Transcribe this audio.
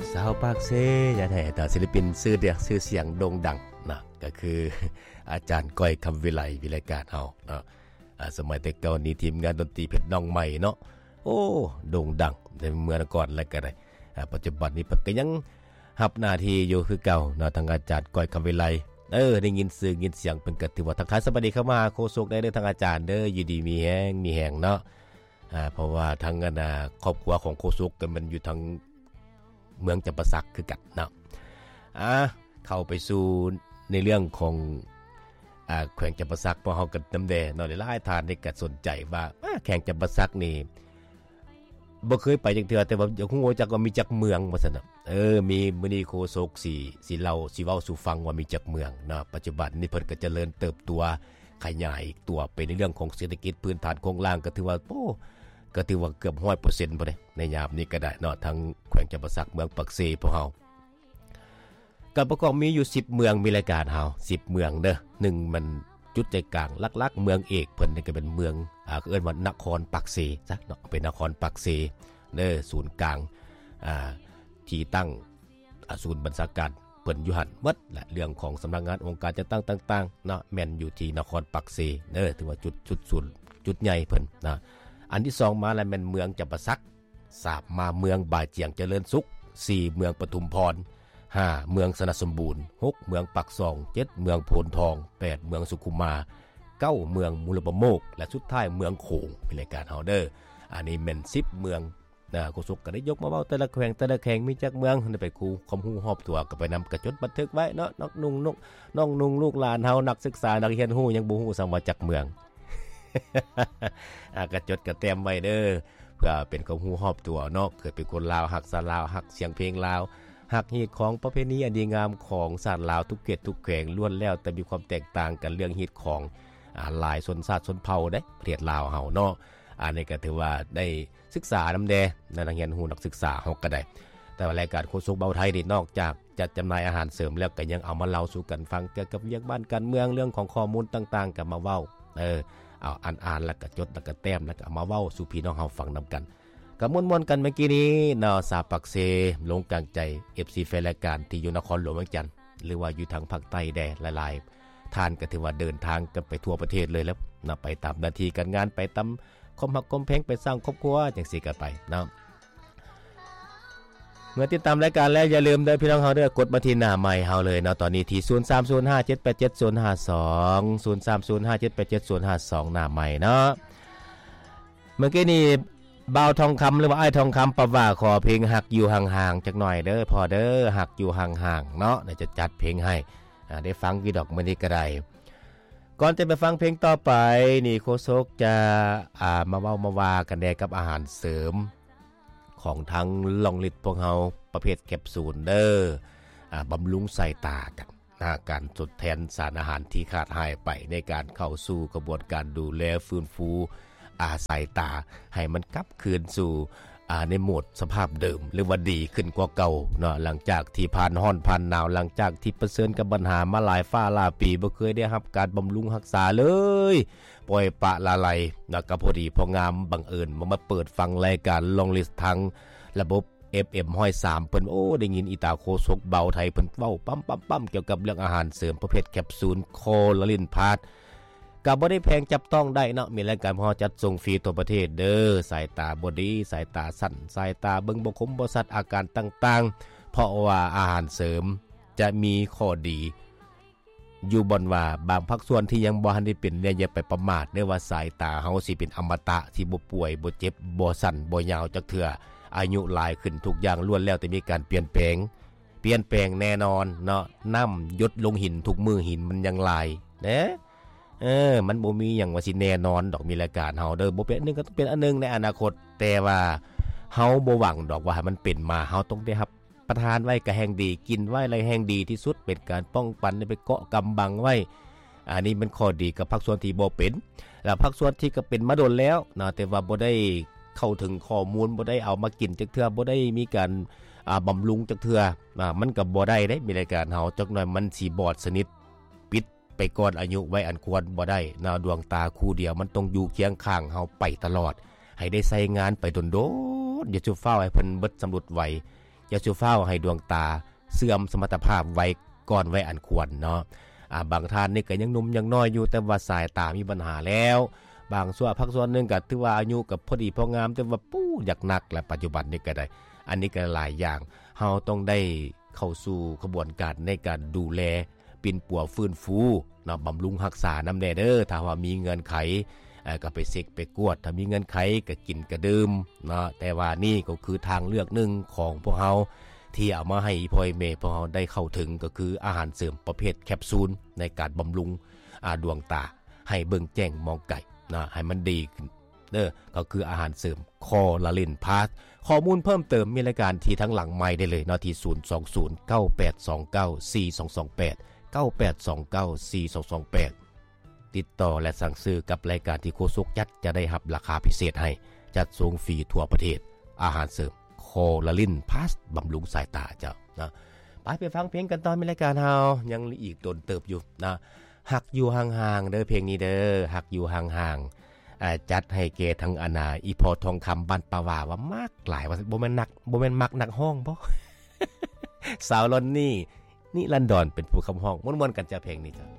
สาวปากเซอย่าแท้แต่ศิลปินชื่อเสียงโด่งดังนะก็คืออาจารย์ก้อยคำวิไลวิไลการเฮาเนาะสมัยแต่เก่านี้ทีมงานดนตรีเพชรน้องใหม่เนาะโอ้โด่งดังในเมื่อก่อนแล้วก็ได้ปัจจุบันนี้เพิ่นก็ยังรับหน้าที่อยู่คือเก่าเนาะทางอาจารย์ก้อยคำวิไลได้ยินเสียงเพิ่นก็ถือว่าทักทายสวัสดีเข้ามาโคศกได้เด้อทางอาจารย์เด้ออยู่ดีมีแฮงเนาะเพราะว่าทางครอบครัวของโคศกก็มันอยู่ทางเมืองจำปาสักคือกันเนาะเข้าไปสู่ในเรื่องของแขวงจำปาสักพอเฮากันน้ำแดเนาะหลายท่านได้ก็สนใจว่าแขวงจำปาสักนี่บ่เคยไปจักเทื่อแต่ว่าอยากฮู้จักว่ามีจักเมืองว่าซั่นน่ะมีมื้อนี้โคศกสิเล่าสิเว้าสู่ฟังว่ามีจักเมืองเนาะปัจจุบันนี้เพิ่นก็เจริญเติบโตขยายตัวไปในเรื่องของเศรษฐกิจพื้นฐานโครงสร้างก็ถือว่าเกือบ 100% บ่ได้ในยามนี้ก็ได้เนาะทั้งแขวงจำปาสักเมืองปักเซพวกเฮาก็ประกอบมีอยู่10เมืองมีรายการเฮา10เมืองเด้อ1มันจุดใจกลางหลักๆเมืองเอกเพิ่นก็เป็นเมืองเอิ้นว่านครปักเซซะเนาะเป็นนครปักเซเด้อศูนย์กลางที่ตั้งศูนย์บัญชาการเพิ่นอยู่หั่นหมดและเรื่องของสำนักงานองค์การจัดตั้งต่างๆเนาะแม่นอยู่ที่นครปักเซเด้อถือว่าจุดใหญ่เพิ่นนะอันที่2มาแล้วแม่นเมืองจำปาสัก3มาเมืองบ่ายเจียงเจริญสุข4เมืองปทุมพร5เมืองสนสมบูรณ์6เมืองปักซอง7เมืองโพนทอง8เมืองสุขุมมา9เมืองมูลประโมกและสุดท้ายเมืองโขงเป็นรายการเฮาเด้ออันนี้แม่น10เมืองโฆษกก็ได้ยกมาเว้าแต่ละแขวงมีจักเมืองได้ไปคูความรู้รอบตัวก็ไปนำกระจดบันทึกไว้เนาะน้องนุ่งลูกหลานเฮานักศึกษานักเรียนฮู้ยังบ่ฮู้ซ้ํว่าจักเมือง กระจดกระแต้มไว้เด้อเพื่อเป็นความรู้รอบตัวเนาะเกิดเป็นคนลาวฮักศาสตร์ลาวฮักเสียงเพลงลาวฮักฮีตของประเพณีอันดีงามของศาสตร์ลาวทุกเขตทุกแขวงล้วนแล้วแต่มีความแตกต่างกันเรื่องฮีตของหลายชนชาติชนเผ่าเด้ประเทศลาวเฮาเนาะอันนี้ก็ถือว่าได้ศึกษานำแดในนักเรียนฮู้นักศึกษาเฮาก็ได้แต่ว่ารายการโคศกเบาไทยนี่นอกจากจัดจำหน่ายอาหารเสริมแล้วก็ยังเอามาเล่าสู่กันฟังเกี่ยวกับเรื่องบ้านการเมืองเรื่องของข้อมูลต่างๆก็มาเว้าเอาอ่านแล้วก็จดแล้วก็แต้มแล้วก็เอามาเว้าสู่พี่น้องเฮาฟังนำกันก็ม่วนๆกันเมื่อกี้นี้เนาะสาปักเซลงกลางใจ FC แฟนรายการที่อยู่นครหลวงเวียงจันทน์หรือว่าอยู่ทางภาคใต้แดหลายๆท่านก็ถือว่าเดินทางกันไปทั่วประเทศเลยแล้วนะไปตามหน้าที่การงานไปตามความฮักความแพงไปสร้างครอบครัวจังซี่ก็ไปเนาะเมื่อติดตามรายการแล้วอย่าลืมเด้อพี่น้องเฮาเด้อกดมาที่หน้าใหม่เฮาเลยเนาะตอนนี้ที่0305787052 0305787052หน้าใหม่เนาะเมื่อกี้นี้บ่าวทองคำหรือว่าอ้ายทองคำประว่าขอเพลงหักอยู่ห่างๆจักหน่อยเด้อพอเด้อหักอยู่ห่างๆเนาะเดี๋ยวจะจัดเพลงให้ได้ฟังกี่ดอกมื้อนี้ก็ได้ก่อนจะไปฟังเพลงต่อไปนี่โคศกจะมาเว้ามาว่ากันแดกับอาหารเสริมของทั้งลองลิตพวกเฮาประเภทแคปซูลเด้อบำรุงสายตากันการทดแทนสารอาหารที่ขาดหายไปในการเข้าสู่กระบวนการดูแลฟื้นฟูสายตาให้มันกลับคืนสู่ในโหมดสภาพเดิมหรือว่าดีขึ้นกว่าเก่าเนาะหลังจากที่ผ่านร้อนผ่านหนาวหลังจากที่เผชิญกับปัญหามาหลายฟ้าหลายปีบ่เคยได้รับการบำรุงรักษาเลยปล่อยปะละเลยนะก็พอดีพองามบังเอิญมาเปิดฟังรายการลองลิสต์ทางระบบ FM 103เพิ่นได้ยินอีตาโคศกเบาไทยเพิ่นเว้าปั๊มเกี่ยวกับเรื่องอาหารเสริมประเภทแคปซูลโคลาลินพาร์ทก็บ่ได้แพงจับต้องได้เนาะมีรายการพอจัดส่งฟรีทั่วประเทศเด้อสายตาบ่ดีสายตาสั่นสายตาเบิ่งบ่คมบ่ชัดอาการต่างๆเพราะว่าอาหารเสริมจะมีข้อดีอยู่บ่อนว่าบางภาคส่วนที่ยังบ่ทันได้เป็นเนี่ยอย่าไปประมาทเด้อว่าสายตาเฮาสิเป็นอมตะสิบ่ป่วยบ่เจ็บบ่สั่นบ่ยาวจักเทื่ออายุหลายขึ้นทุกอย่างล้วนแล้วแต่มีการเปลี่ยนแปลงแน่นอนเนาะน้ำหยดลงหินทุกมือหินมันยังลายเด้มันบ่มีหยังว่าสิแน่นอนดอกมีรายการเฮาเด้อบ่เป็นอันนึงก็ต้องเป็นอันนึงในอนาคตแต่ว่าเฮาบ่หวังดอกว่าให้มันเป็นมาเฮาต้องได้รับประทานไว้ก็แห่งดีกินไว้อะไรแห่งดีที่สุดเป็นการป้องกันไปเกาะกำบังไว้อันนี้มันข้อดีกับภาคส่วนที่บ่เป็นแล้วภาคส่วนที่ก็เป็นมาโดนแล้วนะแต่ว่าบ่ได้เข้าถึงข้อมูลบ่ได้เอามากินจักเทื่อบ่ได้มีการบำรุงจักเทื่อมันก็บ่ได้เด้มีรายการเฮาจักหน่อยมันสิบอดสนิทปิดไปก่อนอายุไว้อันควรบ่ได้นะดวงตาคู่เดียวมันต้องอยู่เคียงข้างเฮาไปตลอดให้ได้ใช้งานไปโดนๆอย่าจุฟ้าให้เพิ่นเบิดสำรุดไวอย่าชูเฝ้าให้ดวงตาเสื่อมสมรรถภาพไว้ก่อนไว้อันควรเนาะบางท่านนี่ก็ยังหนุ่มยังน้อยอยู่แต่ว่าสายตามีปัญหาแล้วบางส่วนพักส่วนนึงก็ถือว่าอายุกับพอดีพองามแต่ว่าปู้อยากหนักและปัจจุบันนี่ก็ได้อันนี้ก็หลายอย่างเฮาต้องได้เข้าสู่กระบวนการในการดูแลปิ่นปัวฟื้นฟูเนาะบำรุงรักษานำแน่เด้อถ้าว่ามีเงินไขก็ไปเซ็กไปกวดถ้ามีเงินไขก็กินก็ดื่มเนาะแต่ว่านี่ก็คือทางเลือกหนึ่งของพวกเฮาที่เอามาให้พ่อแม่พวกเฮาได้เข้าถึงก็คืออาหารเสริมประเภทแคปซูลในการบำรุงดวงตาให้เบิ่งแจ้งมองไกลนะให้มันดีขึ้นเด้อก็คืออาหารเสริมคอลาลินพาสข้อมูลเพิ่มเติมมีรายการที่ทั้งหลังไมค์ได้เลยเนาะที่02098294228 98294228ติดต่อและสั่งซื้อกับรายการที่โฆษกจัดจะได้รับราคาพิเศษให้จัดส่งฟรีทั่วประเทศอาหารเสริมคอลาลินพาสบำรุงสายตาเจ้านะไปฟังเพลงกันตอนมีรายการเฮายังอีกตนเติบอยู่นะหักอยู่ห่างๆเด้อเพลงนี้เด้อหักอยู่ห่างๆจัดให้เกทั้งอนาอีพอทองคำบ้านปาวาว่ามากหลายว่าบ่แม่นมักนักห้องบ่ สาวลอนนี่นิรันดรเป็นผู้คำห้องม่วนๆกันจ้าเพลงนี้จ้ะ